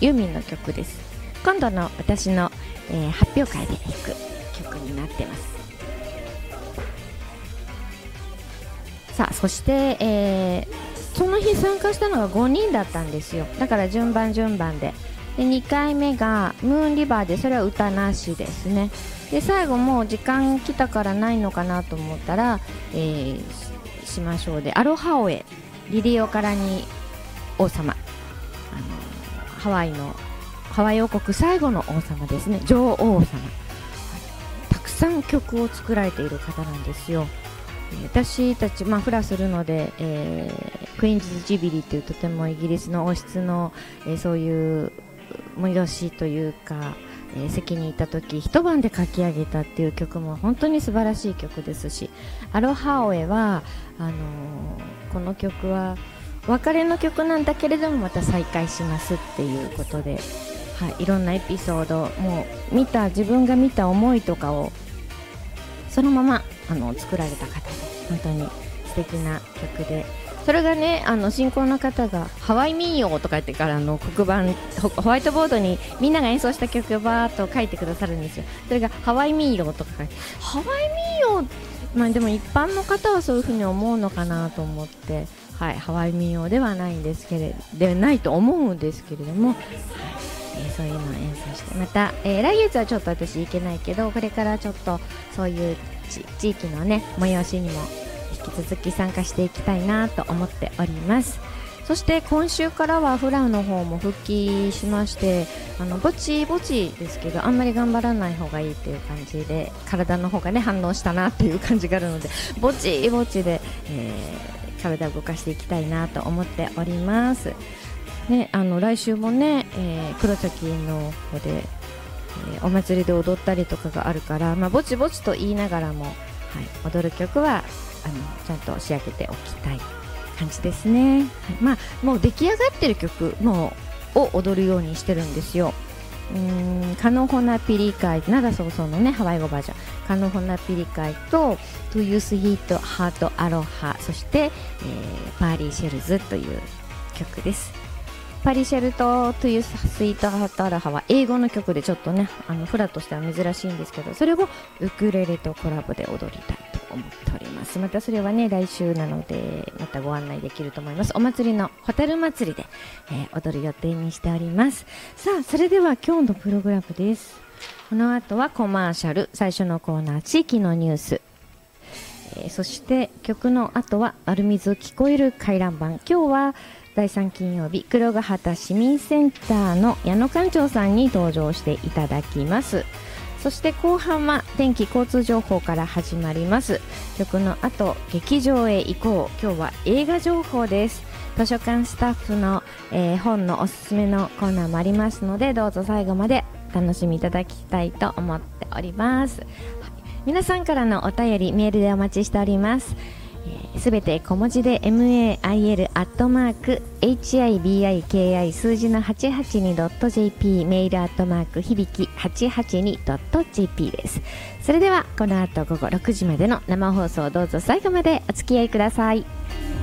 ユーミンの曲です。今度の私の、発表会で弾く曲になってます。さあそして、その日参加したのが5人だったんですよ。だから順番で2回目がムーンリバーで、それは歌なしですね。で最後もう時間来たからないのかなと思ったら、しましょうでアロハオエ、リリオカラニ王様、ハワイ王国最後の王様ですね、女王様。たくさん曲を作られている方なんですよ。私たち、フラするので、クイーンズ・ジュビリーというとてもイギリスの王室の、そういう催しというか、席にいた時一晩で書き上げたっていう曲も本当に素晴らしい曲ですし、アロハオエはこの曲は別れの曲なんだけれどもまた再会しますっていうことで、いろんなエピソード、もう自分が見た思いとかをそのまま作られた方で、本当に素敵な曲で、それがね、進行の方がハワイ民謡とか言ってから黒板ホワイトボードにみんなが演奏した曲をバーっと書いてくださるんですよ。それがハワイ民謡とか書いて、ハワイ民謡、でも一般の方はそういうふうに思うのかなと思って、ハワイ民謡ではないんですけれど、ではないと思うんですけれども、そういうのを演奏して、また、来月はちょっと私行けないけど、これからちょっとそういう地域のね催しにも引き続き参加していきたいなと思っております。そして今週からはフラの方も復帰しまして、ぼちぼちですけどあんまり頑張らない方がいいという感じで、体の方がね反応したなっていう感じがあるので、ぼちぼちで、体を動かしていきたいなと思っておりますね。来週もね、黒崎の方で、お祭りで踊ったりとかがあるから、ぼちぼちと言いながらも、踊る曲はちゃんと仕上げておきたい感じですね。もう出来上がってる曲を踊るようにしてるんですよ。カノホナピリカイ、灘そうそうのねハワイ語バージョン、カノホナピリカイとトゥユスヒートハートアロハ、そして、パーリーシェルズという曲です。パリシェルとトゥユスイートハートアロハは英語の曲で、ちょっとねフラとしては珍しいんですけど、それをウクレレとコラボで踊りたいと思っております。またそれはね来週なのでまたご案内できると思います。お祭りのホタル祭りで、踊る予定にしております。さあそれでは今日のプログラムです。この後はコマーシャル、最初のコーナー地域のニュース、そして曲の後は丸水聞こえる回覧板。今日は第3金曜日、黒ヶ畑市民センターの矢野館長さんに登場していただきます。そして後半は天気交通情報から始まります。曲の後、劇場へ行こう。今日は映画情報です。図書館スタッフの、本のおすすめのコーナーもありますので、どうぞ最後まで楽しみいただきたいと思っております。皆さんからのお便りメールでお待ちしております。すべて小文字で mail@hibiki 数字の 882.jp メール響き 882.jp です。それではこの後午後6時までの生放送、どうぞ最後までお付き合いください。